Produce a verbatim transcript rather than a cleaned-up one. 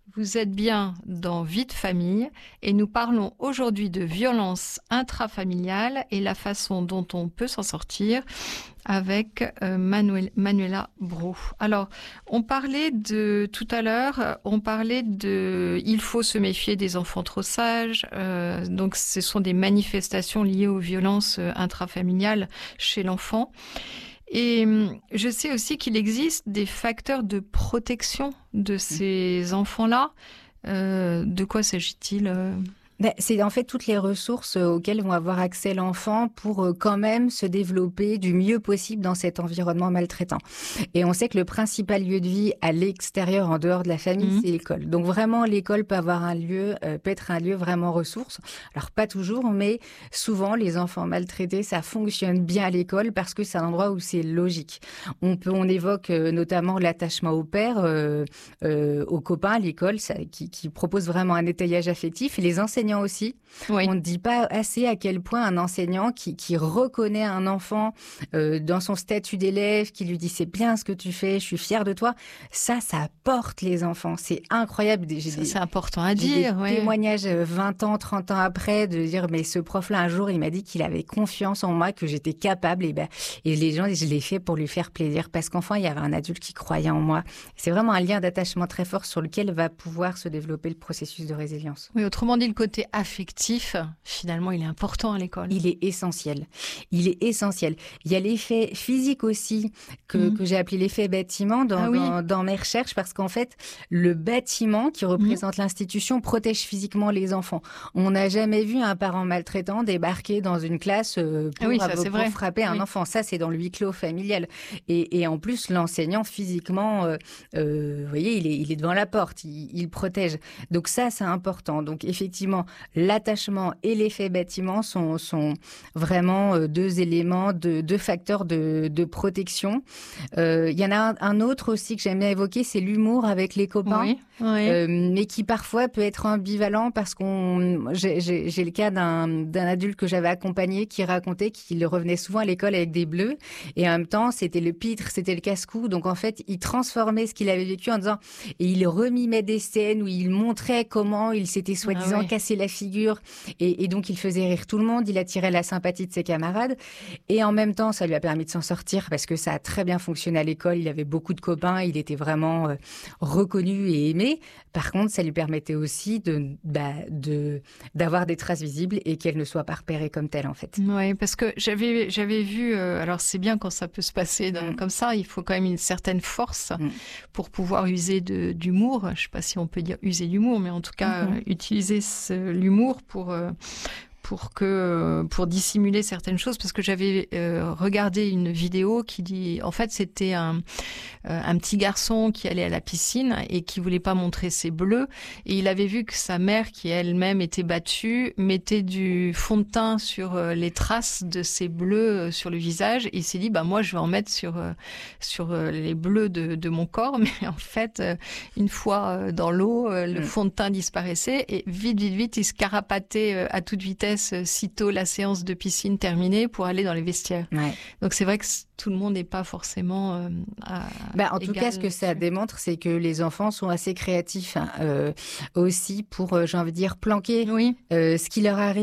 Vous êtes bien dans Vie de famille et nous parlons aujourd'hui de violence intrafamiliale et la façon dont on peut s'en sortir avec euh, Manuel, Manuela Braud. Alors, on parlait de tout à l'heure, on parlait de il faut se méfier des enfants trop sages. Euh, donc, ce sont des manifestations liées aux violences euh, intrafamiliales chez l'enfant. Et je sais aussi qu'il existe des facteurs de protection de ces enfants-là. Euh, de quoi s'agit-il euh Ben, c'est en fait toutes les ressources auxquelles vont avoir accès l'enfant pour quand même se développer du mieux possible dans cet environnement maltraitant. Et on sait que le principal lieu de vie à l'extérieur, en dehors de la famille, mmh. c'est l'école. Donc vraiment, l'école peut avoir un lieu, euh, peut être un lieu vraiment ressource. Alors pas toujours, mais souvent les enfants maltraités, ça fonctionne bien à l'école parce que c'est un endroit où c'est logique. On peut, on évoque euh, notamment l'attachement au père, euh, euh, aux copains à l'école, ça, qui, qui propose vraiment un étayage affectif. Et les enseignants aussi. Oui. On ne dit pas assez à quel point un enseignant qui, qui reconnaît un enfant euh, dans son statut d'élève, qui lui dit c'est bien ce que tu fais, je suis fière de toi, ça, ça apporte les enfants. C'est incroyable. J'ai ça, des, c'est important à dire. Des ouais. témoignages vingt ans, trente ans après de dire mais ce prof-là, un jour, il m'a dit qu'il avait confiance en moi, que j'étais capable. Et, ben, et les gens, je l'ai fait pour lui faire plaisir parce qu'enfin, il y avait un adulte qui croyait en moi. C'est vraiment un lien d'attachement très fort sur lequel va pouvoir se développer le processus de résilience. Oui, autrement dit, le côté affectif, finalement, il est important à l'école. Il est essentiel. Il est essentiel. Il y a l'effet physique aussi que, mmh. que j'ai appelé l'effet bâtiment dans, ah oui. dans, dans mes recherches parce qu'en fait, le bâtiment qui représente mmh. l'institution protège physiquement les enfants. On n'a jamais vu un parent maltraitant débarquer dans une classe pour, ah oui, ça, pour vrai. frapper un oui. enfant. Ça, c'est dans le huis clos familial. Et, et en plus, l'enseignant, physiquement, euh, euh, vous voyez, il est, il est devant la porte. Il, il protège. Donc ça, c'est important. Donc effectivement, l'attachement et l'effet bâtiment sont, sont vraiment deux éléments, de, deux facteurs de, de protection. Euh, il y en a un, un autre aussi que j'aime bien évoquer, c'est l'humour avec les copains, oui, oui. Euh, mais qui parfois peut être ambivalent parce qu'on, j'ai, j'ai, j'ai le cas d'un, d'un adulte que j'avais accompagné qui racontait qu'il revenait souvent à l'école avec des bleus et en même temps c'était le pitre, c'était le casse-cou. Donc en fait, il transformait ce qu'il avait vécu en disant et il remimait des scènes où il montrait comment il s'était soi-disant ah ouais. cassé la figure et, et donc il faisait rire tout le monde, il attirait la sympathie de ses camarades et en même temps ça lui a permis de s'en sortir parce que ça a très bien fonctionné à l'école, il avait beaucoup de copains, il était vraiment euh, reconnu et aimé. Par contre ça lui permettait aussi de, bah, de, d'avoir des traces visibles et qu'elles ne soient pas repérées comme telles en fait. Oui, parce que j'avais, j'avais vu, euh, alors c'est bien quand ça peut se passer dans, mmh. comme ça, il faut quand même une certaine force mmh. pour pouvoir user de, d'humour, je ne sais pas si on peut dire user d'humour, mais en tout cas mmh. euh, utiliser ce, l'humour pour... Euh, pour que pour dissimuler certaines choses parce que j'avais euh, regardé une vidéo qui dit en fait c'était un euh, un petit garçon qui allait à la piscine et qui voulait pas montrer ses bleus et il avait vu que sa mère qui elle-même était battue mettait du fond de teint sur euh, les traces de ses bleus euh, sur le visage et il s'est dit bah moi je vais en mettre sur euh, sur euh, les bleus de de mon corps mais en fait euh, une fois euh, dans l'eau euh, le mmh. fond de teint disparaissait et vite vite vite il se carapatait euh, à toute vitesse sitôt la séance de piscine terminée pour aller dans les vestiaires. Ouais. Donc c'est vrai que tout le monde n'est pas forcément euh, à bah, en tout cas, ce que ça démontre, c'est que les enfants sont assez créatifs hein, euh, aussi pour, euh, j'ai envie de dire, planquer oui. euh, ce qui leur arrive.